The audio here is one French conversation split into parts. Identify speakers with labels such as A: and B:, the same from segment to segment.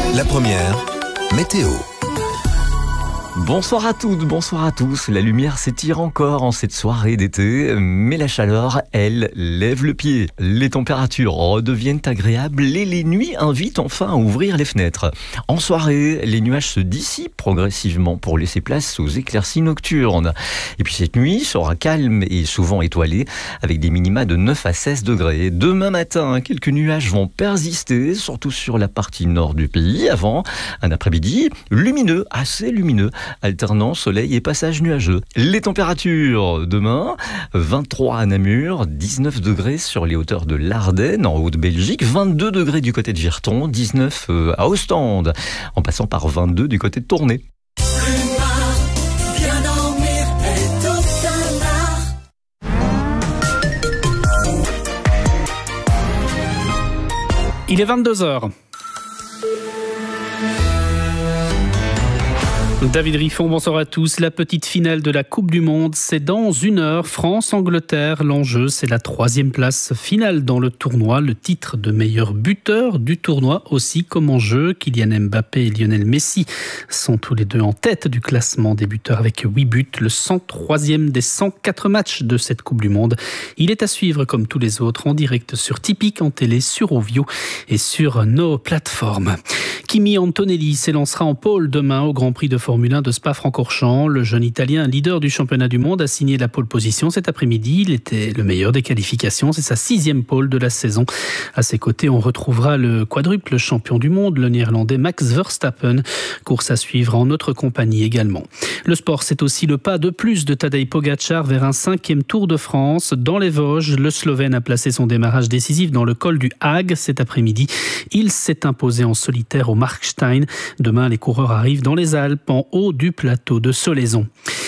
A: La première, météo.
B: Bonsoir à toutes, bonsoir à tous. La lumière s'étire encore en cette soirée d'été, mais la chaleur, elle, lève le pied. Les températures redeviennent agréables et les nuits invitent enfin à ouvrir les fenêtres. En soirée, les nuages se dissipent progressivement pour laisser place aux éclaircies nocturnes. Et puis cette nuit sera calme et souvent étoilée, avec des minima de 9 à 16 degrés. Demain matin, quelques nuages vont persister, surtout sur la partie nord du pays, avant un après-midi lumineux, assez lumineux, alternant soleil et passage nuageux. Les températures demain, 23 à Namur, 19 degrés sur les hauteurs de l'Ardenne en Haute-Belgique, 22 degrés du côté de Virton, 19 à Ostende, en passant par 22 du côté de Tournai.
C: Il est 22h. David Riffon, bonsoir à tous. La petite finale de la Coupe du Monde, c'est dans 1 heure. France-Angleterre, l'enjeu, c'est la 3e place finale dans le tournoi. Le titre de meilleur buteur du tournoi aussi comme en jeu. Kylian Mbappé et Lionel Messi sont tous les deux en tête du classement des buteurs avec 8 buts. Le 103e des 104 matchs de cette Coupe du Monde. Il est à suivre comme tous les autres en direct sur Tipeee, en télé, sur Ovio et sur nos plateformes. Kimi Antonelli s'élancera en pole demain au Grand Prix de Formule 1 de Spa-Francorchamps. Le jeune Italien, leader du championnat du monde, a signé la pole position cet après-midi. Il était le meilleur des qualifications. C'est sa 6e pole de la saison. À ses côtés, on retrouvera le quadruple champion du monde, le Néerlandais Max Verstappen. Course à suivre en notre compagnie également. Le sport, c'est aussi le pas de plus de Tadej Pogačar vers un 5e Tour de France. Dans les Vosges, le Slovène a placé son démarrage décisif dans le col du Hague cet après-midi. Il s'est imposé en solitaire au Markstein. Demain, les coureurs arrivent dans les Alpes, en haut du plateau de Solaison.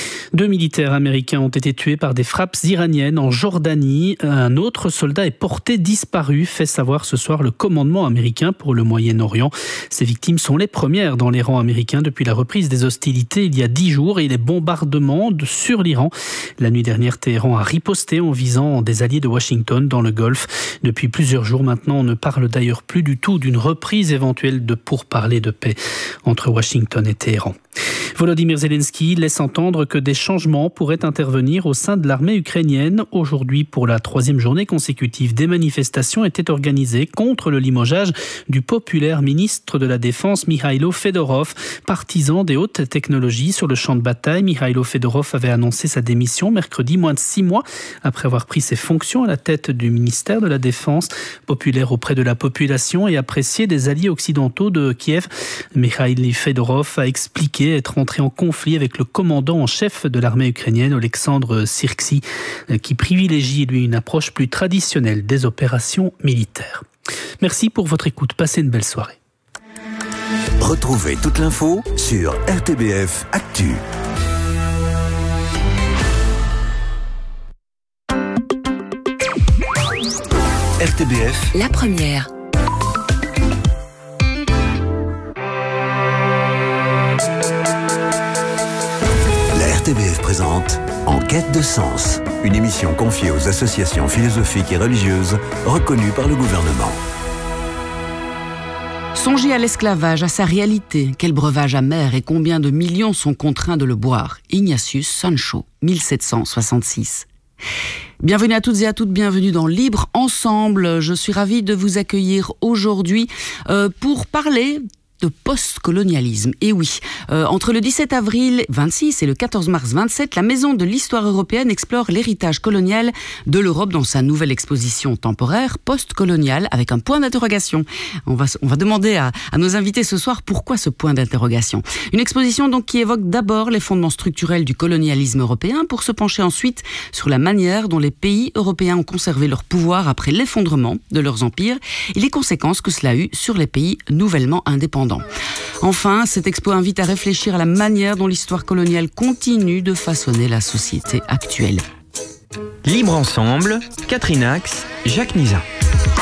C: 2 militaires américains ont été tués par des frappes iraniennes en Jordanie. Un autre soldat est porté disparu, fait savoir ce soir le commandement américain pour le Moyen-Orient. Ces victimes sont les premières dans les rangs américains depuis la reprise des hostilités il y a 10 jours et les bombardements sur l'Iran. La nuit dernière, Téhéran a riposté en visant des alliés de Washington dans le Golfe. Depuis plusieurs jours maintenant, on ne parle d'ailleurs plus du tout d'une reprise éventuelle de pourparlers de paix entre Washington et Téhéran. Volodymyr Zelensky laisse entendre que des changements pourraient intervenir au sein de l'armée ukrainienne. Aujourd'hui, pour la 3e journée consécutive, des manifestations étaient organisées contre le limogeage du populaire ministre de la Défense Mikhailo Fedorov, partisan des hautes technologies sur le champ de bataille. Mikhailo Fedorov avait annoncé sa démission mercredi, moins de 6 mois après avoir pris ses fonctions à la tête du ministère de la Défense. Populaire auprès de la population et apprécié des alliés occidentaux de Kiev, Mikhailo Fedorov a expliqué être entré en conflit avec le commandant en chef de l'armée ukrainienne, Oleksandr Syrski, qui privilégie lui une approche plus traditionnelle des opérations militaires. Merci pour votre écoute. Passez une belle soirée.
A: Retrouvez toute l'info sur RTBF Actu. RTBF,
D: la première.
A: RTBF présente En quête de sens, une émission confiée aux associations philosophiques et religieuses reconnues par le gouvernement.
D: Songez à l'esclavage, à sa réalité. Quel breuvage amer et combien de millions sont contraints de le boire. Ignatius Sancho, 1766. Bienvenue à toutes et à toutes, bienvenue dans Libre Ensemble. Je suis ravie de vous accueillir aujourd'hui pour parler de post-colonialisme. Et oui, entre le 17 avril 26 et le 14 mars 27, la Maison de l'Histoire européenne explore l'héritage colonial de l'Europe dans sa nouvelle exposition temporaire post-coloniale avec un point d'interrogation. On va demander à nos invités ce soir pourquoi ce point d'interrogation. Une exposition donc qui évoque d'abord les fondements structurels du colonialisme européen pour se pencher ensuite sur la manière dont les pays européens ont conservé leur pouvoir après l'effondrement de leurs empires et les conséquences que cela a eu sur les pays nouvellement indépendants. Enfin, cette expo invite à réfléchir à la manière dont l'histoire coloniale continue de façonner la société actuelle.
E: Libre Ensemble, Catherine Ax, Jacques Nizat.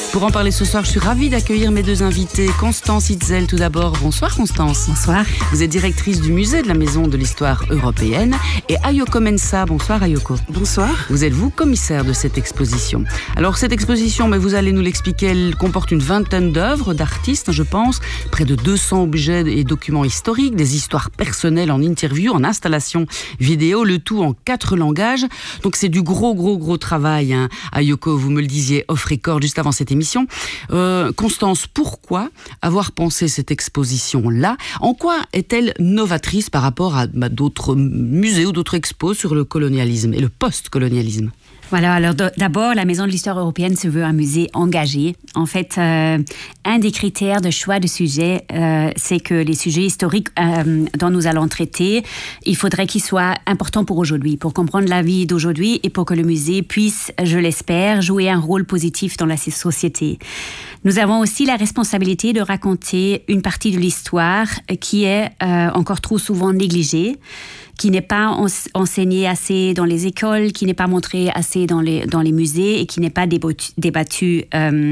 D: Pour en parler ce soir, je suis ravie d'accueillir mes deux invités. Constance Hitzel, tout d'abord. Bonsoir Constance.
E: Bonsoir.
D: Vous êtes directrice du musée de la Maison de l'Histoire européenne. Et Ayoko Mensah. Bonsoir Ayoko.
E: Bonsoir.
D: Vous êtes vous commissaire de cette exposition. Alors cette exposition, mais vous allez nous l'expliquer, elle comporte une vingtaine d'œuvres d'artistes, je pense, près de 200 objets et documents historiques, des histoires personnelles en interview, en installation vidéo, le tout en 4 langages. Donc c'est du gros travail, hein. Ayoko, vous me le disiez off-record juste avant cette émission. Constance, pourquoi avoir pensé cette exposition-là? En quoi est-elle novatrice par rapport à d'autres musées ou d'autres expos sur le colonialisme et le post-colonialisme?
E: Voilà, alors d'abord, la Maison de l'Histoire européenne se veut un musée engagé. En fait, un des critères de choix de sujet, c'est que les sujets historiques dont nous allons traiter, il faudrait qu'ils soient importants pour aujourd'hui, pour comprendre la vie d'aujourd'hui et pour que le musée puisse, je l'espère, jouer un rôle positif dans la société. Nous avons aussi la responsabilité de raconter une partie de l'histoire qui est encore trop souvent négligée, qui n'est pas enseigné assez dans les écoles, qui n'est pas montré assez dans les musées et qui n'est pas débattu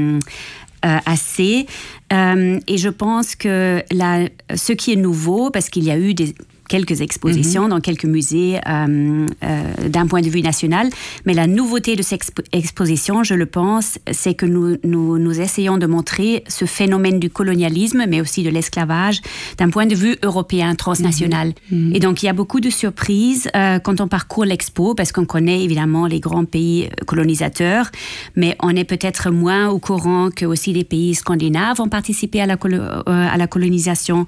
E: assez. Et je pense que ce qui est nouveau, parce qu'il y a eu quelques expositions dans quelques musées d'un point de vue national. Mais la nouveauté de cette exposition, je le pense, c'est que nous essayons de montrer ce phénomène du colonialisme, mais aussi de l'esclavage, d'un point de vue européen, transnational. Et donc, il y a beaucoup de surprises quand on parcourt l'expo, parce qu'on connaît évidemment les grands pays colonisateurs, mais on est peut-être moins au courant que aussi les pays scandinaves ont participé à la colonisation,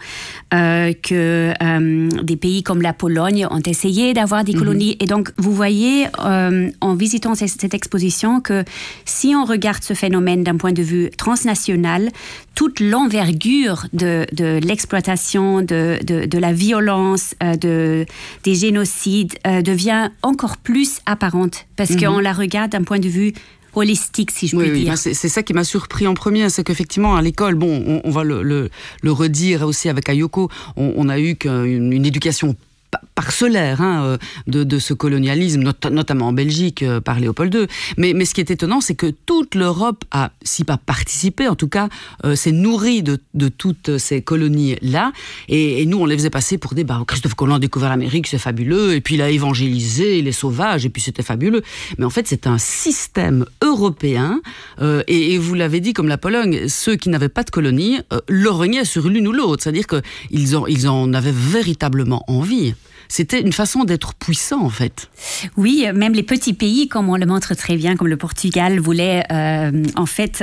E: que des pays comme la Pologne ont essayé d'avoir des colonies. Et donc, vous voyez, en visitant cette exposition, que si on regarde ce phénomène d'un point de vue transnational, toute l'envergure de l'exploitation, de la violence, des génocides devient encore plus apparente, parce qu'on la regarde d'un point de vue holistique, si je puis dire.
D: C'est ça qui m'a surpris en premier, c'est qu'effectivement à l'école, bon, on va le redire aussi avec Ayoko, on a eu qu'une éducation parcellaire de ce colonialisme, notamment en Belgique par Léopold II. Mais ce qui est étonnant, c'est que toute l'Europe a, si pas participé, en tout cas, s'est nourrie de toutes ces colonies-là. Et nous, on les faisait passer pour Christophe Colomb a découvert l'Amérique, c'est fabuleux. Et puis il a évangélisé les sauvages, et puis c'était fabuleux. Mais en fait, c'est un système européen. Et vous l'avez dit, comme la Pologne, ceux qui n'avaient pas de colonie lorgnaient sur l'une ou l'autre. C'est-à-dire qu'ils en avaient véritablement envie. C'était une façon d'être puissant, en fait.
E: Oui, même les petits pays, comme on le montre très bien, comme le Portugal, voulaient en fait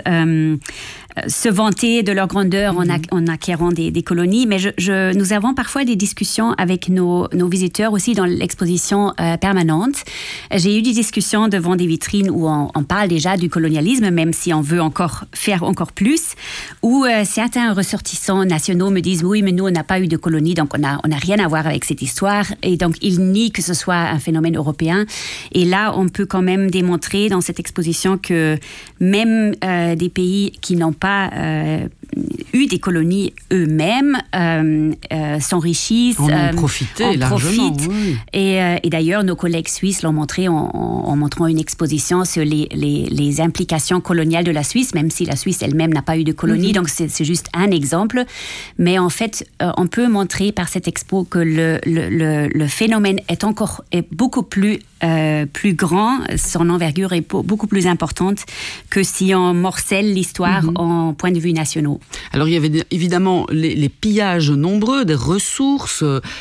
E: se vanter de leur grandeur en acquérant des colonies. Mais nous avons parfois des discussions avec nos visiteurs aussi dans l'exposition permanente. J'ai eu des discussions devant des vitrines où on parle déjà du colonialisme, même si on veut faire encore plus, où certains ressortissants nationaux me disent « Oui, mais nous, on n'a pas eu de colonie, donc on n'a rien à voir avec cette histoire. » Et donc, ils nient que ce soit un phénomène européen. Et là, on peut quand même démontrer dans cette exposition que même des pays qui n'ont pas eu des colonies eux-mêmes s'enrichissent.
D: On en profitait largement. Oui.
E: Et d'ailleurs, nos collègues suisses l'ont montré en montrant une exposition sur les implications coloniales de la Suisse, même si la Suisse elle-même n'a pas eu de colonie. Donc, c'est juste un exemple. Mais en fait, on peut montrer par cette expo que le phénomène est beaucoup plus grand, son envergure est beaucoup plus importante que si on morcelle l'histoire en point de vue nationaux.
D: Alors il y avait évidemment les pillages nombreux des ressources,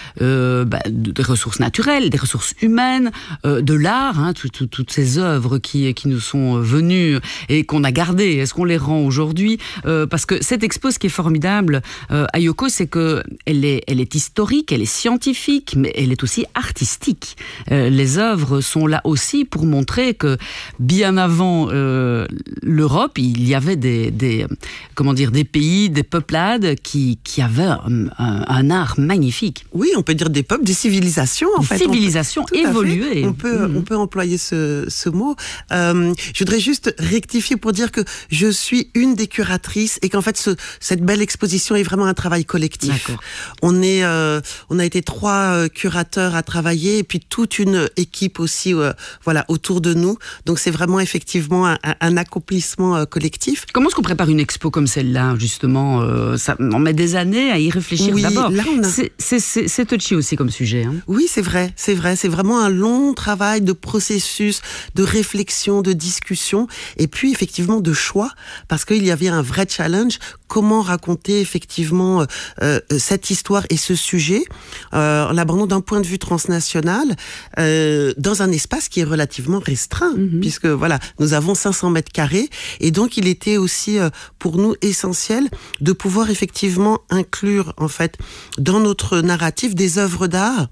D: des ressources naturelles, des ressources humaines, de l'art, toutes ces œuvres qui nous sont venues et qu'on a gardées. Est-ce qu'on les rend aujourd'hui? Parce que cette expo, ce qui est formidable, Ayoko, c'est que elle est historique, elle est scientifique, mais elle est aussi artistique. Les œuvres sont là aussi pour montrer que bien avant l'Europe, il y avait des pays aussi des peuplades qui avaient un art magnifique.
F: Oui, on peut dire des peuples, des civilisations en fait.
D: Des civilisations évoluées.
F: On peut employer ce mot. Je voudrais juste rectifier pour dire que je suis une des curatrices et qu'en fait cette belle exposition est vraiment un travail collectif.
D: D'accord.
F: On a été 3 curateurs à travailler et puis toute une équipe aussi autour de nous. Donc c'est vraiment effectivement un accomplissement collectif.
D: Comment est-ce qu'on prépare une expo comme celle-là, justement on met des années à y réfléchir d'abord.
F: Là,
D: c'est touchy aussi comme sujet. Hein.
F: Oui, c'est vrai. C'est vraiment un long travail de processus, de réflexion, de discussion, et puis effectivement de choix, parce qu'il y avait un vrai challenge. Comment raconter effectivement cette histoire et ce sujet en l'abordant d'un point de vue transnational dans un espace qui est relativement restreint, puisque nous avons 500 mètres carrés, et donc il était aussi pour nous essentiel de pouvoir effectivement inclure en fait dans notre narratif des œuvres d'art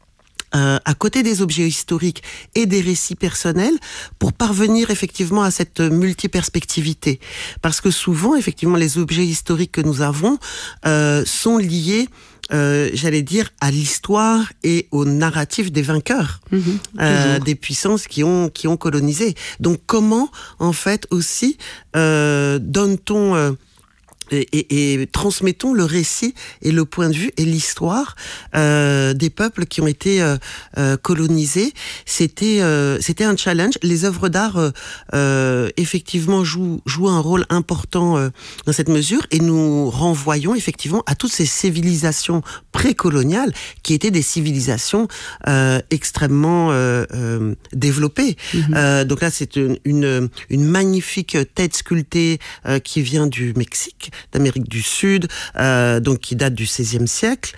F: à côté des objets historiques et des récits personnels pour parvenir effectivement à cette multiperspectivité. Parce que souvent, effectivement, les objets historiques que nous avons sont liés j'allais dire, à l'histoire et au narratif des vainqueurs, des puissances qui ont colonisé. Donc comment, en fait, aussi, donne-t-on... Et transmettons le récit et le point de vue et l'histoire des peuples qui ont été colonisés. C'était un challenge. Les œuvres d'art effectivement jouent un rôle important dans cette mesure, et nous renvoyons effectivement à toutes ces civilisations précoloniales qui étaient des civilisations extrêmement développées. Donc là, c'est une magnifique tête sculptée qui vient du Mexique, d'Amérique du Sud, donc qui date du XVIe siècle.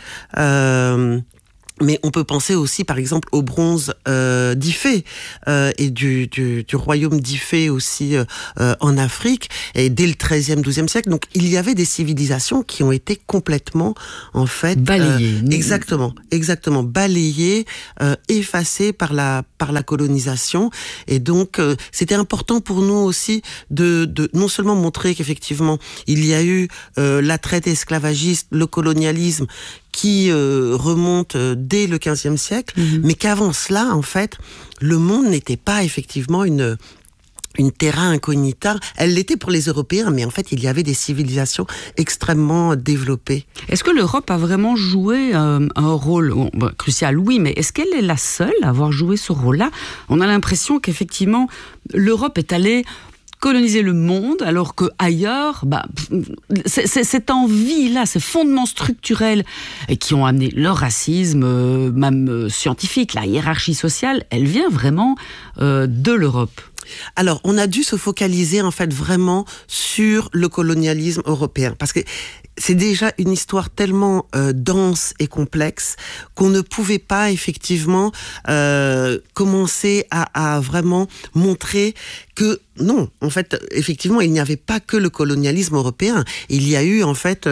F: Mais on peut penser aussi, par exemple, au bronze d'Ifé et du royaume d'Ifé aussi en Afrique, et dès le XIIIe, XIIe siècle. Donc, il y avait des civilisations qui ont été complètement, en fait...
D: balayées.
F: Exactement. Balayées, effacées par la colonisation. Et donc, c'était important pour nous aussi de non seulement montrer qu'effectivement, il y a eu la traite esclavagiste, le colonialisme, qui remonte dès le XVe siècle, mais qu'avant cela, en fait, le monde n'était pas effectivement une terra incognita. Elle l'était pour les Européens, mais en fait, il y avait des civilisations extrêmement développées.
D: Est-ce que l'Europe a vraiment joué un rôle crucial? Oui, mais est-ce qu'elle est la seule à avoir joué ce rôle-là? On a l'impression qu'effectivement, l'Europe est allée coloniser le monde, alors qu'ailleurs, cette envie-là, ces fondements structurels qui ont amené le racisme, même scientifique, la hiérarchie sociale, elle vient vraiment de l'Europe.
F: Alors, on a dû se focaliser en fait vraiment sur le colonialisme européen, parce que c'est déjà une histoire tellement dense et complexe qu'on ne pouvait pas effectivement commencer à vraiment montrer que non, en fait, effectivement, il n'y avait pas que le colonialisme européen. Il y a eu en fait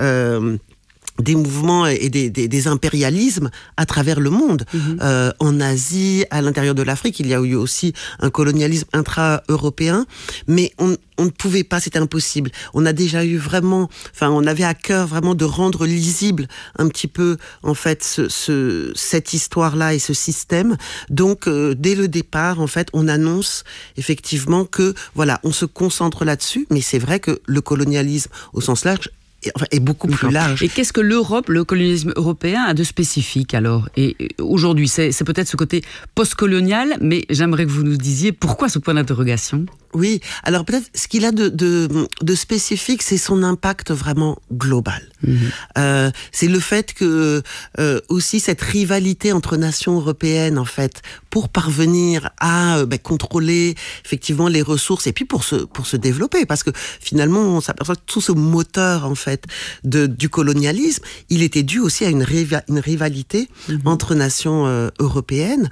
F: des mouvements et des impérialismes à travers le monde. En Asie, à l'intérieur de l'Afrique, il y a eu aussi un colonialisme intra-européen, mais on ne pouvait pas, c'était impossible. On a déjà eu vraiment, on avait à cœur vraiment de rendre lisible un petit peu, en fait, cette histoire-là et ce système. Donc, dès le départ, en fait, on annonce effectivement que, on se concentre là-dessus, mais c'est vrai que le colonialisme, au sens large, est beaucoup plus large.
D: Et qu'est-ce que l'Europe, le colonialisme européen, a de spécifique alors? Et aujourd'hui, c'est peut-être ce côté postcolonial, mais j'aimerais que vous nous disiez pourquoi ce point d'interrogation?
F: Oui, alors peut-être ce qu'il a de spécifique, c'est son impact vraiment global. C'est le fait que aussi cette rivalité entre nations européennes, en fait, pour parvenir à contrôler effectivement les ressources et puis pour se développer, parce que finalement on s'aperçoit que tout ce moteur en fait du colonialisme, il était dû aussi à une rivalité entre nations européennes.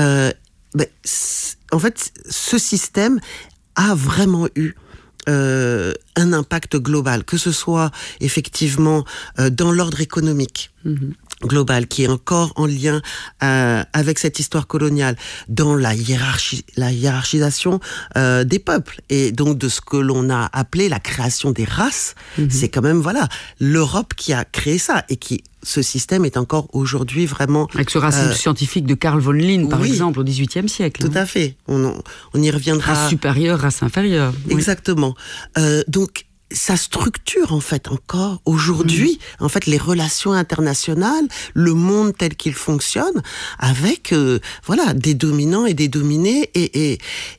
F: En fait, ce système a vraiment eu un impact global, que ce soit effectivement dans l'ordre économique, globale qui est encore en lien avec cette histoire coloniale dans la hiérarchisation des peuples et donc de ce que l'on a appelé la création des races. C'est quand même l'Europe qui a créé ça et qui ce système est encore aujourd'hui vraiment...
D: Avec ce racisme scientifique de Carl von Linné, par exemple, au XVIIIe siècle.
F: Tout à fait. On y reviendra.
D: Race supérieure, race inférieure.
F: Exactement. Donc, ça structure en fait encore aujourd'hui en fait les relations internationales, le monde tel qu'il fonctionne, avec des dominants et des dominés et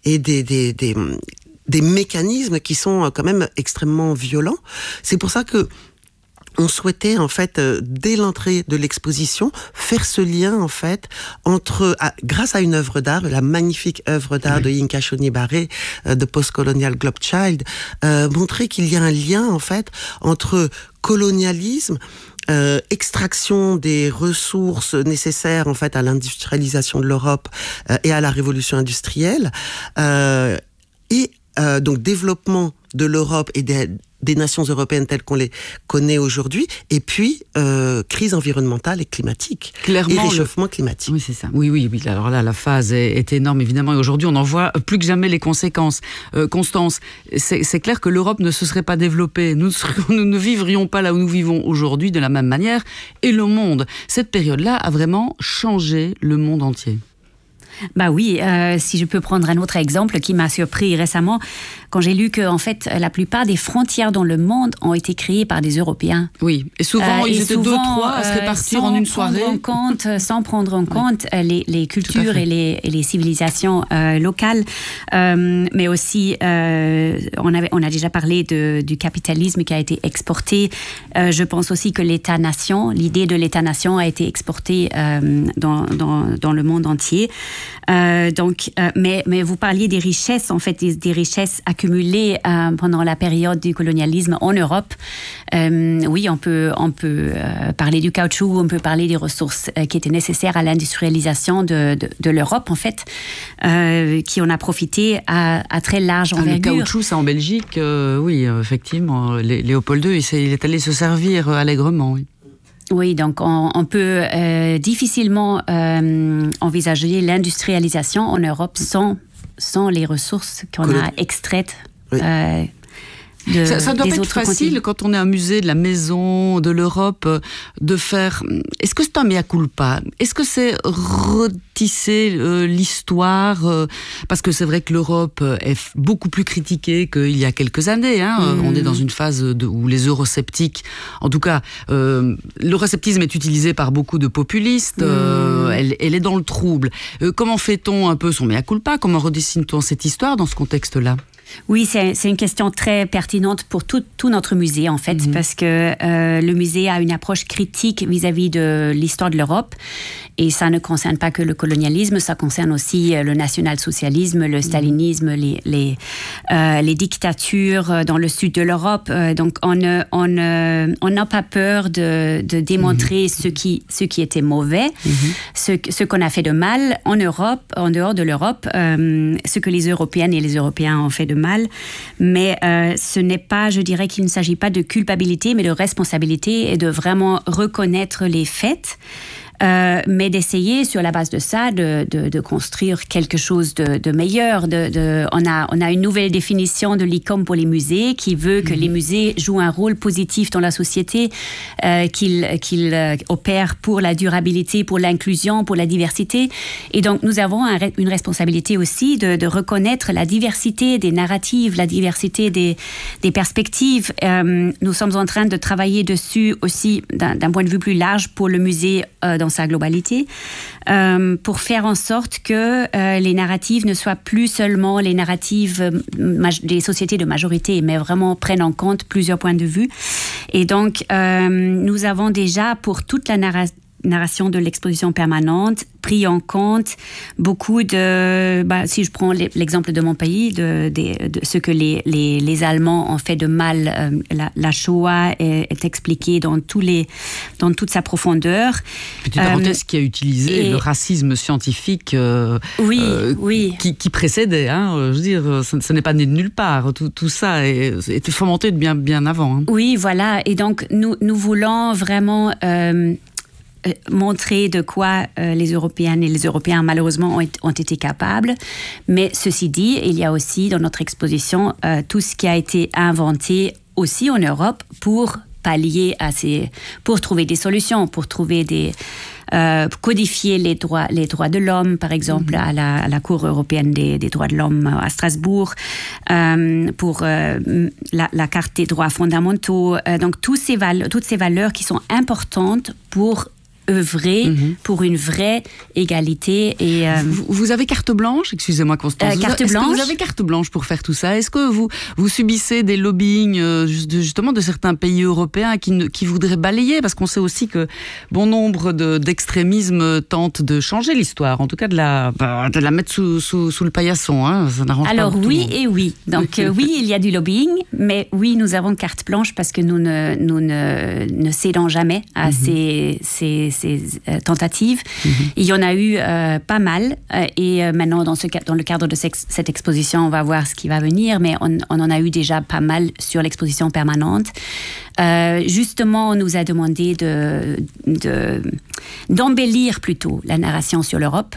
F: des mécanismes qui sont quand même extrêmement violents. C'est pour ça que on souhaitait en fait dès l'entrée de l'exposition faire ce lien en fait entre grâce à une œuvre d'art, la magnifique œuvre d'art de Yinka Shonibare de Postcolonial Globe Child, montrer qu'il y a un lien en fait entre colonialisme, extraction des ressources nécessaires en fait à l'industrialisation de l'Europe et à la révolution industrielle et donc développement de l'Europe et des nations européennes telles qu'on les connaît aujourd'hui, et puis crise environnementale et climatique, clairement, et réchauffement climatique.
D: Oui, c'est ça. Oui. Alors là, la phase est énorme, évidemment, et aujourd'hui, on en voit plus que jamais les conséquences. Constance, c'est clair que l'Europe ne se serait pas développée. Nous ne vivrions pas là où nous vivons aujourd'hui de la même manière, et le monde. Cette période-là a vraiment changé le monde entier.
E: Bah oui, si je peux prendre un autre exemple qui m'a surpris récemment, quand j'ai lu que en fait la plupart des frontières dans le monde ont été créées par des Européens.
D: Oui, et souvent ils étaient 2 ou 3 à se répartir en une soirée.
E: Sans prendre en compte les cultures et les civilisations locales, mais aussi on a déjà parlé du capitalisme qui a été exporté. Je pense aussi que l'État-nation, l'idée de l'État-nation a été exportée dans le monde entier. Mais vous parliez des richesses, en fait, des richesses accumulées pendant la période du colonialisme en Europe. Oui, on peut parler du caoutchouc, on peut parler des ressources qui étaient nécessaires à l'industrialisation de l'Europe, en fait, qui en a profité à très large envergure.
D: Le caoutchouc, c'est en Belgique, oui, effectivement. Léopold II, il est allé se servir allègrement, oui.
E: Oui, donc on peut difficilement envisager l'industrialisation en Europe sans les ressources qu'on a extraites. Oui.
D: Ça doit pas être facile quand on est un musée de la maison, de l'Europe, de faire... Est-ce que c'est un mea culpa ? Est-ce que c'est retisser l'histoire ? Parce que c'est vrai que l'Europe est beaucoup plus critiquée qu'il y a quelques années. On est dans une phase où les eurosceptiques... En tout cas, l'eurosceptisme est utilisé par beaucoup de populistes. Elle est dans le trouble. Comment fait-on un peu son mea culpa ? Comment redessine-t-on cette histoire dans ce contexte-là ?
E: Oui, c'est une question très pertinente pour tout notre musée, en fait, parce que le musée a une approche critique vis-à-vis de l'histoire de l'Europe. Et ça ne concerne pas que le colonialisme, ça concerne aussi le national-socialisme, le stalinisme, les dictatures dans le sud de l'Europe. Donc, on n'a pas peur de démontrer ce qui était mauvais, ce qu'on a fait de mal en Europe, en dehors de l'Europe, ce que les Européennes et les Européens ont fait de mal. Mais ce n'est pas, je dirais qu'il ne s'agit pas de culpabilité, mais de responsabilité et de vraiment reconnaître les faits. Mais d'essayer sur la base de ça de construire quelque chose de meilleur. On a une nouvelle définition de l'ICOM pour les musées qui veut que les musées jouent un rôle positif dans la société, qu'ils opèrent pour la durabilité, pour l'inclusion, pour la diversité. Et donc nous avons une responsabilité aussi de reconnaître la diversité des narratives, la diversité des perspectives. Nous sommes en train de travailler dessus aussi d'un point de vue plus large pour le musée dans sa globalité, pour faire en sorte que les narratives ne soient plus seulement les narratives des sociétés de majorité, mais vraiment prennent en compte plusieurs points de vue. Et donc, nous avons déjà, pour toute la narration de l'exposition permanente, pris en compte beaucoup de... si je prends l'exemple de mon pays, de ce que les Allemands ont fait de mal, la Shoah est expliquée dans toute sa profondeur.
D: Petite parenthèse qui a utilisé le racisme scientifique qui précédait. Je veux dire, ce n'est pas né de nulle part. Tout ça était fomenté de bien avant.
E: Oui, voilà. Et donc, nous voulons vraiment... montrer de quoi les Européennes et les Européens malheureusement ont été capables. Mais ceci dit, il y a aussi dans notre exposition tout ce qui a été inventé aussi en Europe pour pallier pour trouver des solutions, pour trouver codifier les droits de l'homme, par exemple, à la Cour européenne des droits de l'homme à Strasbourg, pour la Carte des droits fondamentaux. Donc, toutes ces valeurs qui sont importantes pour œuvrer pour une vraie égalité. Et,
D: vous avez carte blanche, excusez-moi Constance.
E: Carte blanche.
D: Vous avez carte blanche pour faire tout ça. Est-ce que vous subissez des lobbying justement de certains pays européens qui voudraient balayer, parce qu'on sait aussi que bon nombre d'extrémismes tentent de changer l'histoire, en tout cas de la mettre sous le paillasson. Hein. Ça n'arrange
E: Alors
D: pas tout
E: oui
D: le monde.
E: et oui. Donc oui, il y a du lobbying, mais oui, nous avons carte blanche parce que nous ne cédons jamais à ces tentatives. Il y en a eu pas mal et maintenant dans le cadre de cette exposition on va voir ce qui va venir, mais on en a eu déjà pas mal sur l'exposition permanente. Justement, on nous a demandé d'embellir plutôt la narration sur l'Europe,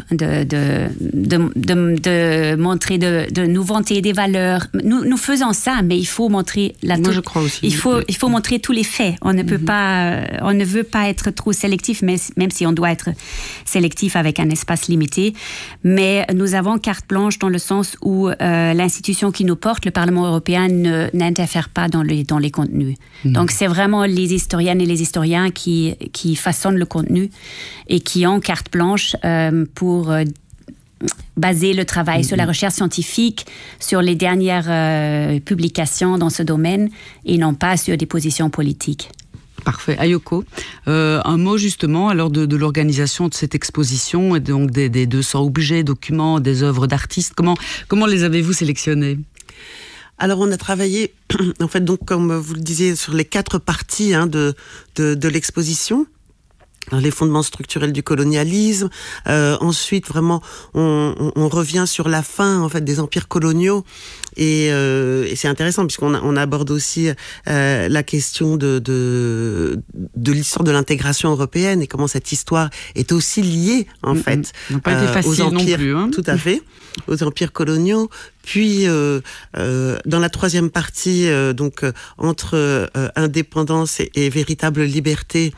E: de montrer, de nous vanter des valeurs. Nous faisons ça, mais il faut montrer
D: Moi, je crois aussi.
E: il faut montrer tous les faits. On ne peut pas, on ne veut pas être trop sélectif, même si on doit être sélectif avec un espace limité. Mais nous avons carte blanche dans le sens où l'institution qui nous porte, le Parlement européen, n'interfère pas dans les contenus. Donc c'est vraiment les historiennes et les historiens qui façonnent le contenu et qui ont carte blanche pour baser le travail sur la recherche scientifique, sur les dernières publications dans ce domaine et non pas sur des positions politiques.
D: Parfait. Ayoko, un mot justement alors de l'organisation de cette exposition et donc des 200 objets, documents, des œuvres d'artistes. Comment les avez-vous sélectionnés ?
F: Alors on a travaillé, en fait, donc comme vous le disiez, sur les 4 parties de l'exposition. Les fondements structurels du colonialisme. Ensuite, vraiment, on revient sur la fin en fait des empires coloniaux et c'est intéressant puisqu'on aborde aussi la question de l'histoire de l'intégration européenne et comment cette histoire est aussi liée en fait aux empires,
D: non plus,
F: tout à fait, aux empires coloniaux. Puis dans la 3e partie, donc entre indépendance et véritable liberté.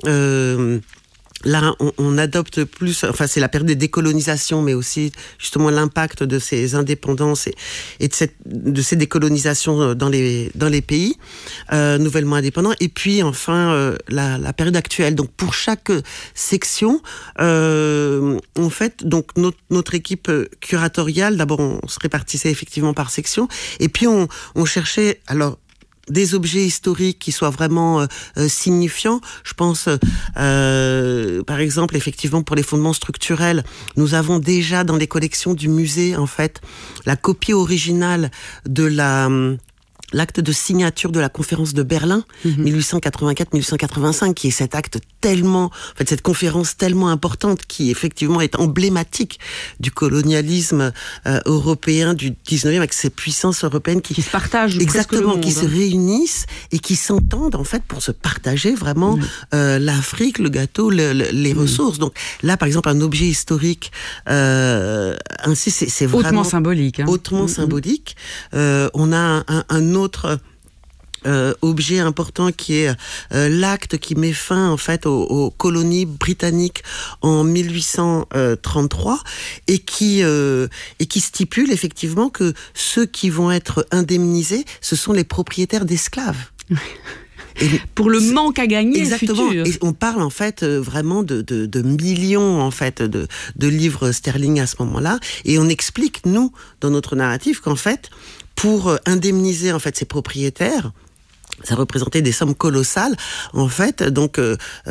F: Là, on adopte plus, enfin c'est la période de décolonisation, mais aussi justement l'impact de ces indépendances et de ces décolonisations dans les pays nouvellement indépendants. Et puis enfin la période actuelle. Donc pour chaque section, en fait, donc notre équipe curatoriale, d'abord on se répartissait effectivement par section, et puis on cherchait des objets historiques qui soient vraiment signifiants. Je pense, par exemple, effectivement, pour les fondements structurels, nous avons déjà dans les collections du musée, en fait, la copie originale de l'acte de signature de la conférence de Berlin, 1884-1885, qui est cet acte cette conférence tellement importante qui effectivement est emblématique du colonialisme européen du 19e, avec ces puissances européennes qui
D: se partagent
F: exactement,
D: presque le monde,
F: qui se réunissent et qui s'entendent en fait pour se partager vraiment l'Afrique, le gâteau, les ressources. Donc là, par exemple, un objet historique ainsi, c'est vraiment
D: hautement symbolique.
F: Hautement symbolique. On a un autre objet important qui est l'acte qui met fin en fait aux colonies britanniques en 1833 et qui stipule effectivement que ceux qui vont être indemnisés, ce sont les propriétaires d'esclaves.
D: Et pour le manque à gagner.
F: Exactement.
D: Futur.
F: Et on parle en fait vraiment de millions en fait de livres sterling à ce moment-là, et on explique nous dans notre narratif qu'en fait pour indemniser en fait ces propriétaires, ça représentait des sommes colossales. En fait, donc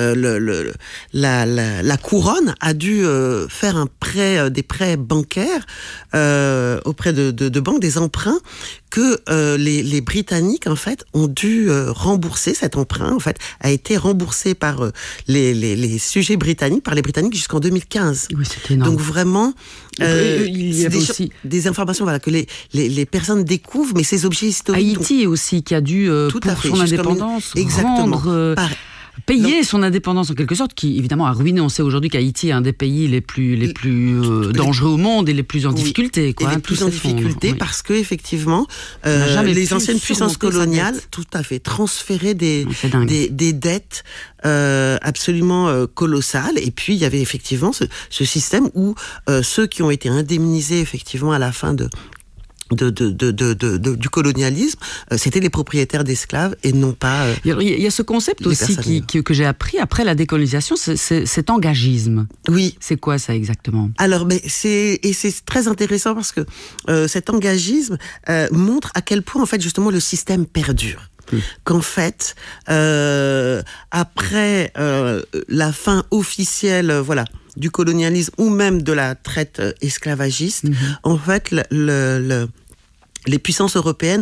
F: la couronne a dû faire des prêts bancaires auprès de banques, des emprunts que les Britanniques en fait ont dû rembourser. Cet emprunt en fait a été remboursé par les sujets britanniques, par les Britanniques jusqu'en 2015.
D: Oui, c'est énorme.
F: Donc vraiment,
D: il y avait aussi
F: des informations que les personnes découvrent, mais ces objets historiques.
D: Haïti aussi qui a dû pour son indépendance
F: exactement.
D: payer son indépendance en quelque sorte, qui évidemment a ruiné. On sait aujourd'hui qu'Haïti est un des pays les plus dangereux au monde et les plus en difficulté.
F: Quoi, et les plus en difficulté parce que effectivement, les anciennes puissances coloniales, tout à fait, transféraient des dettes absolument colossales. Et puis il y avait effectivement ce système où ceux qui ont été indemnisés effectivement à la fin du colonialisme, c'était les propriétaires d'esclaves et non pas.
D: Il y a ce concept aussi que j'ai appris après la décolonisation, c'est cet engagisme.
F: Oui.
D: C'est quoi ça exactement ?
F: Alors, c'est très intéressant parce que cet engagisme montre à quel point en fait justement le système perdure. Qu'en fait, après la fin officielle, du colonialisme ou même de la traite esclavagiste, en fait, les puissances européennes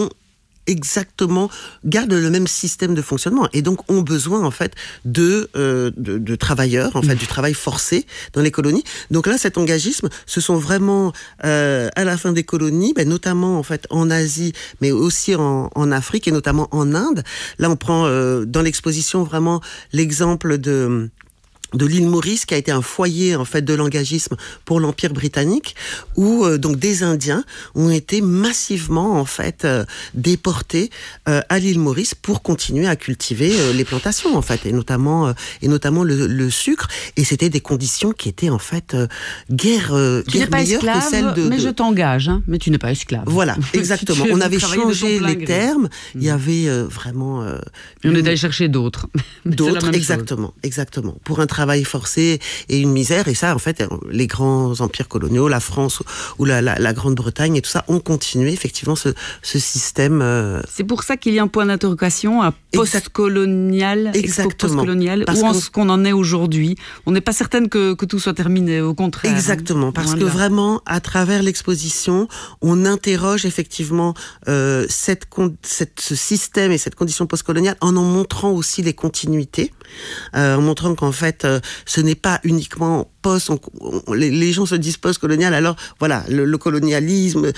F: gardent le même système de fonctionnement et donc ont besoin en fait de travailleurs, en fait du travail forcé dans les colonies. Donc là, cet engagisme, ce sont vraiment à la fin des colonies, notamment en fait en Asie, mais aussi en Afrique et notamment en Inde. Là, on prend dans l'exposition vraiment l'exemple de l'île Maurice, qui a été un foyer en fait de l'engagisme pour l'Empire britannique, où donc des Indiens ont été massivement en fait déportés à l'île Maurice pour continuer à cultiver les plantations en fait, et notamment le sucre. Et c'était des conditions qui étaient en fait guère meilleures que celles de.
D: Mais je t'engage, hein, mais tu n'es pas esclave.
F: Voilà, exactement. On avait changé les termes. Il y avait vraiment.
D: On est allé chercher d'autres.
F: D'autres, exactement. Pour un travail forcé et une misère, et ça en fait les grands empires coloniaux, la France ou la Grande-Bretagne et tout ça ont continué effectivement ce système.
D: C'est pour ça qu'il y a un point d'interrogation à post-colonial, post-colonial, où est-ce qu'on en est aujourd'hui. On n'est pas certaine que tout soit terminé, au contraire.
F: Exactement, parce que vraiment à travers l'exposition, on interroge effectivement ce système et cette condition post-coloniale en montrant aussi les continuités, en montrant qu'en fait ce n'est pas uniquement les gens se disent post-colonial, alors voilà, le colonialisme,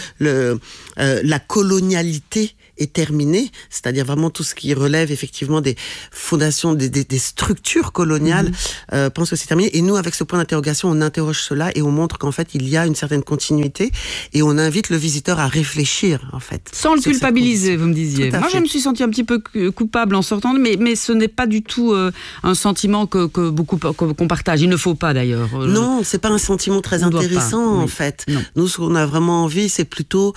F: la colonialité est terminée, c'est-à-dire vraiment tout ce qui relève effectivement des fondations, des structures coloniales, pense que c'est terminé. Et nous, avec ce point d'interrogation, on interroge cela et on montre qu'en fait, il y a une certaine continuité et on invite le visiteur à réfléchir, en fait.
D: Sans le culpabiliser, vous me disiez. Moi, je me suis sentie un petit peu coupable en sortant, mais ce n'est pas du tout un sentiment qu'on partage. Il ne faut pas, d'ailleurs.
F: Non, c'est pas un sentiment très intéressant, en fait. Non. Nous, ce qu'on a vraiment envie, c'est plutôt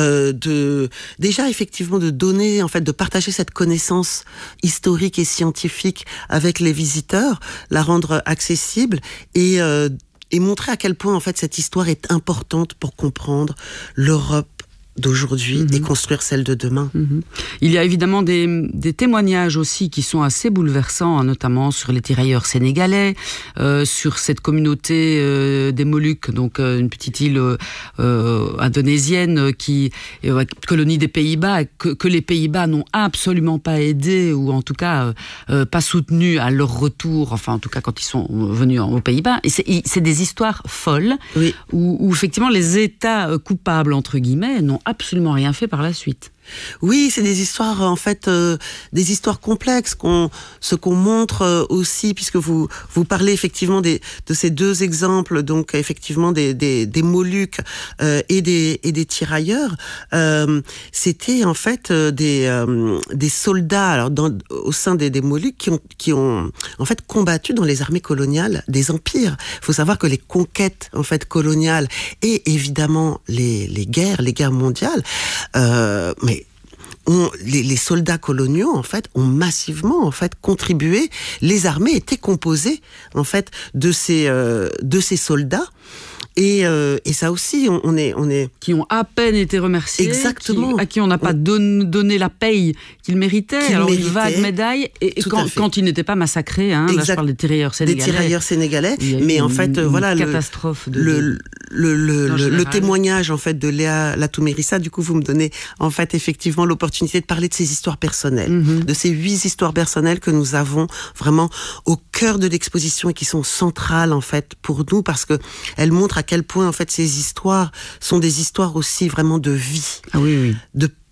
F: déjà, effectivement, de donner, en fait, de partager cette connaissance historique et scientifique avec les visiteurs, la rendre accessible et montrer à quel point, en fait, cette histoire est importante pour comprendre l'Europe d'aujourd'hui et construire celle de demain.
D: Il y a évidemment des témoignages aussi qui sont assez bouleversants, hein, notamment sur les tirailleurs sénégalais, sur cette communauté des Moluques, donc une petite île indonésienne qui colonie des Pays-Bas, que les Pays-Bas n'ont absolument pas aidé, ou en tout cas pas soutenu à leur retour, enfin en tout cas quand ils sont venus aux Pays-Bas. Et c'est des histoires folles, où effectivement les États coupables, entre guillemets, n'ont absolument rien fait par la suite.
F: Oui, c'est des histoires, en fait, des histoires complexes, ce qu'on montre aussi, puisque vous parlez effectivement de ces deux exemples, donc effectivement des Moluques et des tirailleurs. C'était en fait des soldats, alors au sein des Moluques qui ont en fait combattu dans les armées coloniales des empires. Il faut savoir que les conquêtes en fait coloniales et évidemment les guerres mondiales, mais les soldats coloniaux en fait ont massivement en fait contribué. Les armées étaient composées en fait de ces soldats. Et ça aussi, on est
D: qui ont à peine été remerciés,
F: exactement,
D: à qui on n'a pas donné la paye qu'ils méritaient, alors une vague médaille, et quand ils n'étaient pas massacrés, hein, là je parle des tirailleurs sénégalais.
F: Des tirailleurs sénégalais, mais en fait voilà
D: catastrophe
F: le témoignage en fait de Léa Latou-Mérissa, du coup vous me donnez en fait effectivement l'opportunité de parler de ces histoires personnelles, de ces 8 histoires personnelles que nous avons vraiment au cœur de l'exposition et qui sont centrales en fait pour nous, parce que elles montrent à quel point en fait ces histoires sont des histoires aussi vraiment de vie,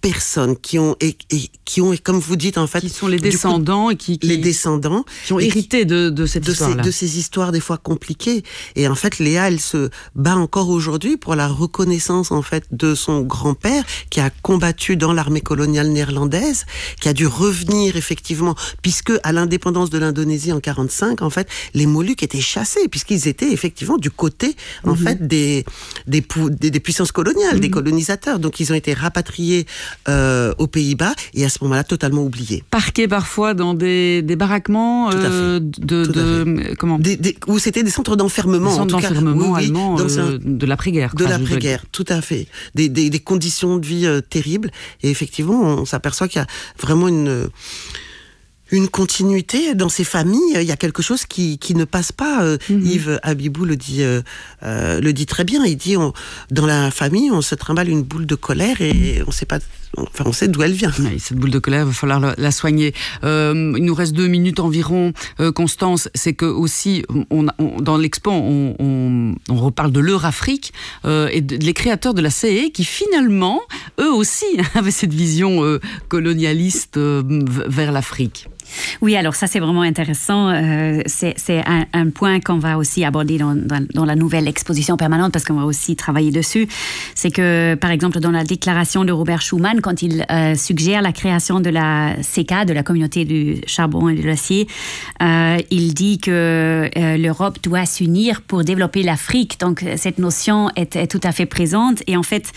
F: personnes qui ont, comme vous dites, en fait...
D: Qui sont les descendants et
F: les descendants.
D: Qui ont hérité de cette histoire-là.
F: De ces histoires des fois compliquées. Et en fait, Léa, elle se bat encore aujourd'hui pour la reconnaissance, en fait, de son grand-père qui a combattu dans l'armée coloniale néerlandaise, qui a dû revenir, effectivement, puisque à l'indépendance de l'Indonésie en 1945, en fait, les Moluques étaient chassés, puisqu'ils étaient, effectivement, du côté, en fait, des puissances coloniales, des colonisateurs. Donc, ils ont été rapatriés aux Pays-Bas et à ce moment-là, totalement oubliés.
D: Parqués parfois dans des baraquements comment
F: où c'était des centres d'enfermement.
D: Des centres d'enfermement allemands de l'après-guerre.
F: De l'après-guerre, tout à fait. Des conditions de vie terribles. Et effectivement, on s'aperçoit qu'il y a vraiment une continuité dans ces familles. Il y a quelque chose qui ne passe pas. Yves Habibou le dit très bien. Il dit, dans la famille, on se trimballe une boule de colère et on sait pas... Enfin, on sait d'où elle vient.
D: Oui, cette boule de colère, il va falloir la soigner. Il nous reste 2 minutes environ. Constance, c'est que aussi, dans l'expo, on reparle de l'Eurafrique et les créateurs de la CE qui finalement, eux aussi, avaient cette vision colonialiste vers l'Afrique.
E: Oui, alors ça c'est vraiment intéressant. C'est un point qu'on va aussi aborder dans la nouvelle exposition permanente parce qu'on va aussi travailler dessus. C'est que, par exemple, dans la déclaration de Robert Schuman, quand il suggère la création de la CECA, de la communauté du charbon et de l'acier, il dit que l'Europe doit s'unir pour développer l'Afrique. Donc cette notion est tout à fait présente. Et en fait,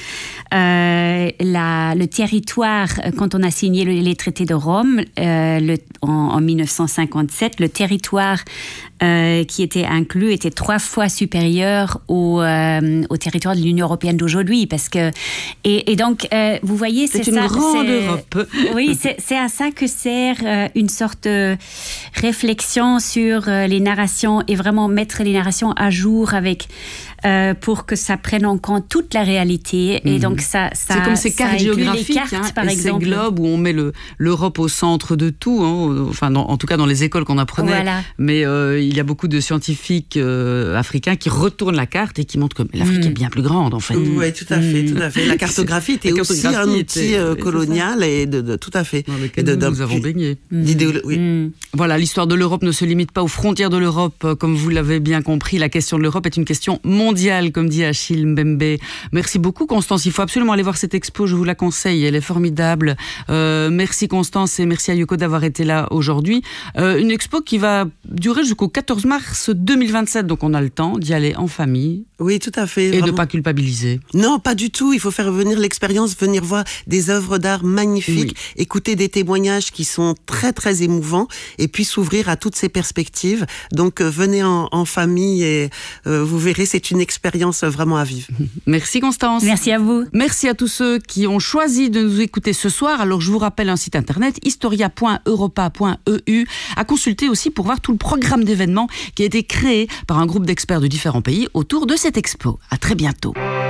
E: le territoire, quand on a signé les traités de Rome, en 1957, le territoire qui était inclus était 3 fois supérieur au territoire de l'Union européenne d'aujourd'hui. Parce que, et donc, vous voyez,
D: c'est une grande Europe.
E: Oui, c'est à ça que sert une sorte de réflexion sur les narrations et vraiment mettre les narrations à jour avec... pour que ça prenne en compte toute la réalité. Et donc ça c'est comme ces cartes géographiques, par exemple.
D: Ces globes où on met l'Europe au centre de tout, enfin en tout cas dans les écoles qu'on apprenait. Voilà. Mais il y a beaucoup de scientifiques africains qui retournent la carte et qui montrent que l'Afrique est bien plus grande en fait.
F: Oui, tout à fait, tout à fait. La cartographie était aussi un outil colonial et tout à fait.
D: Dans lequel nous avons baigné. Oui. Voilà, l'histoire de l'Europe ne se limite pas aux frontières de l'Europe, comme vous l'avez bien compris. La question de l'Europe est une question mondiale, comme dit Achille Mbembe. Merci beaucoup Constance, il faut absolument aller voir cette expo, je vous la conseille, elle est formidable. Merci Constance et merci à Yoko d'avoir été là aujourd'hui. Une expo qui va durer jusqu'au 14 mars 2027, donc on a le temps d'y aller en famille.
F: Oui, tout à fait.
D: Et de ne pas culpabiliser.
F: Non, pas du tout. Il faut faire venir l'expérience, venir voir des œuvres d'art magnifiques, écouter des témoignages qui sont très, très émouvants et puis s'ouvrir à toutes ces perspectives. Donc, venez en famille et vous verrez, c'est une expérience vraiment à vivre.
D: Merci Constance.
E: Merci à vous.
D: Merci à tous ceux qui ont choisi de nous écouter ce soir. Alors, je vous rappelle un site internet, historia.europa.eu, à consulter aussi pour voir tout le programme d'événements qui a été créé par un groupe d'experts de différents pays autour de cette expo. À très bientôt.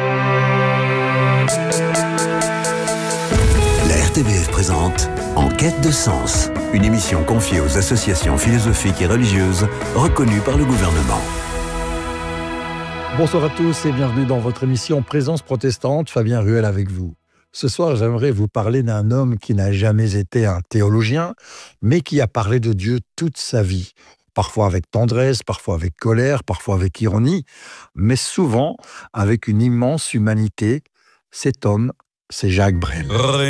A: La RTBF présente En quête de sens, une émission confiée aux associations philosophiques et religieuses reconnues par le gouvernement.
G: Bonsoir à tous et bienvenue dans votre émission Présence protestante, Fabien Ruel avec vous. Ce soir, j'aimerais vous parler d'un homme qui n'a jamais été un théologien, mais qui a parlé de Dieu toute sa vie. Parfois avec tendresse, parfois avec colère, parfois avec ironie, mais souvent avec une immense humanité. Cet homme, c'est Jacques Brel.